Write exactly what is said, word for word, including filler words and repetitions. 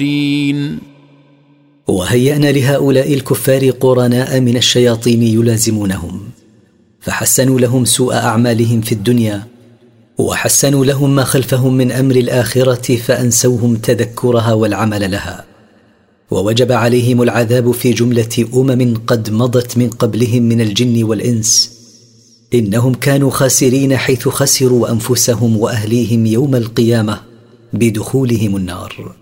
وهيأنا لهؤلاء الكفار قرناء من الشياطين يلازمونهم، فحسنوا لهم سوء أعمالهم في الدنيا، وحسنوا لهم ما خلفهم من أمر الآخرة فأنسوهم تذكرها والعمل لها، ووجب عليهم العذاب في جملة أمم قد مضت من قبلهم من الجن والإنس. إنهم كانوا خاسرين حيث خسروا أنفسهم وأهليهم يوم القيامة بدخولهم النار.